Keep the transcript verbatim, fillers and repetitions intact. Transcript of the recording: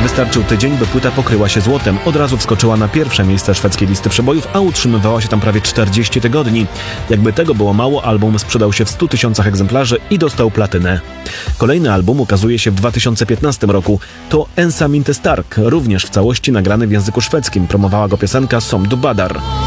Wystarczył tydzień, by płyta pokryła się złotem. Od razu wskoczyła na pierwsze miejsce szwedzkiej listy przebojów, a utrzymywała się tam prawie czterdzieści tygodni. Jakby tego było mało, album sprzedał się w stu tysiącach egzemplarzy i dostał platynę. Kolejny album ukazuje się w dwa tysiące piętnastym roku. To Ensaminte Stark, również w całości nagrany w języku szwedzkim. Promowała go piosenka Som du badar.